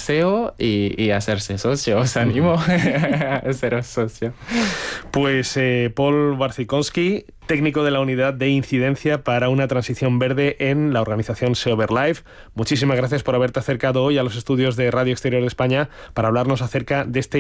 SEO y hacerse socio. Os animo a ser socio. Pues Paul Barcinkowski, técnico de la unidad de incidencia para una transición verde en la organización SEO Verlife. Muchísimas gracias por haberte acercado hoy a los estudios de Radio Exterior de España para hablarnos acerca de este